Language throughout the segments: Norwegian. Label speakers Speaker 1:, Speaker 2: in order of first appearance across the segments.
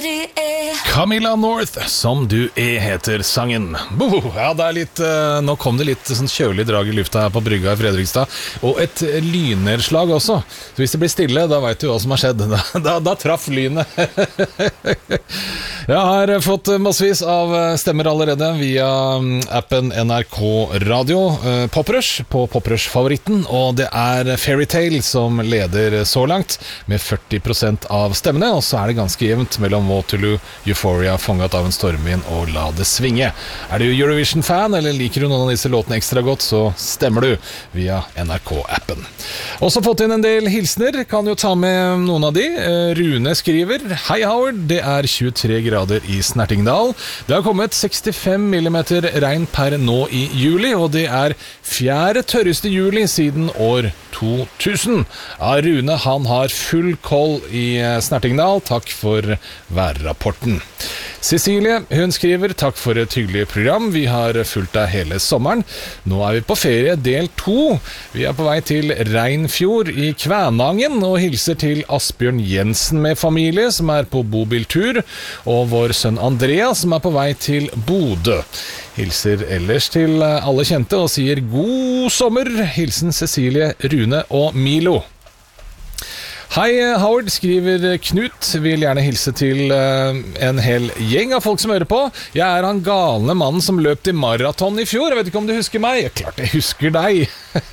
Speaker 1: Camilla North, som du heter sangen. Ja, det litt, nå kom det litt sånn kjølig drag i lufta her på brygga i Fredrikstad, og et lynnedslag også. Så hvis det blir stille, da vet du hva som har skjedd. Da traff lynet. Jeg har fått massevis av stemmer allerede via appen NRK Radio Poprush på Poprush-favoritten, og det Fairytale som leder så langt med 40% av stemmene, og så det ganske jevnt mellom Waterloo, Euphoria, Fanget av en stormvind og La det svinge. Du Eurovision-fan, eller liker du noen av disse låtene ekstra godt, så stemmer du via NRK-appen. Også fått inn en del hilsner, kan jo ta med noen av de. Rune skriver: Hei Howard, det 23 grader i Snertingdal. Det har kommet 65 millimeter regn per nå i juli, og det fjerde tørreste juli siden år 2000. Ja, Rune, han har full koll i Snertingdal. Takk for værrapporten. Cecilie, hun skriver: Takk for et hyggelig program. Vi har fulgt deg hele sommeren. Nå vi på ferie del 2. Vi på vei til Reinfjord i Kvænangen og hilser til Asbjørn Jensen med familie, som på bobiltur, og vår sønn Andrea, som på vei til Bodø. Hilser ellers til alle kjente og sier god sommer. Hilsen Cecilie, Rune og Milo. Hei Howard, skriver Knut, vil gjerne hilse til en hel gjeng av folk som hører på. Jeg han galne mannen som løp til maraton i fjor. Jeg vet ikke om du husker meg? Klart jeg husker deg.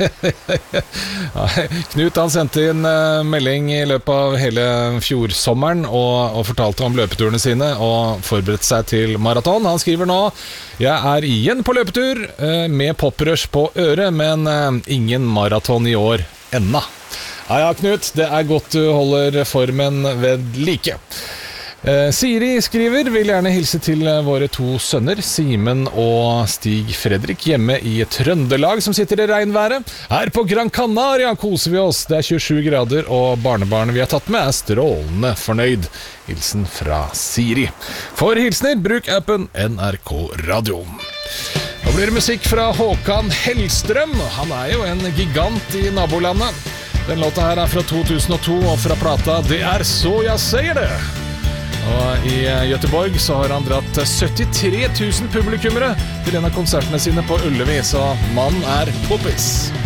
Speaker 1: Knut, han sendte inn melding i løpet av hele fjorsommeren og fortalte om løpeturene sine og forberedte seg til maraton. Han skriver nå: Jeg igjen på løpetur med poprush på øret, men ingen maraton i år ennå. Ja, Knut, det godt du holder formen ved like. Siri skriver: Vil gjerne hilse til våre 2 sønner, Simen og Stig Fredrik, hjemme i Trøndelag, som sitter i regnværet. Her på Gran Canaria koser vi oss. Det 27 grader, og barnebarnet vi har tatt med strålende fornøyd. Hilsen fra Siri. For hilsner, bruk appen NRK Radio. Nå blir det musikk fra Håkan Hellstrøm. Han jo en gigant i nabolandet. Den låta her fra 2002 og fra plata Det så jeg sier det. Og i Göteborg så har han dratt 73 000 publikummere til en av konsertene sine på Ullevi, så mannen poppis.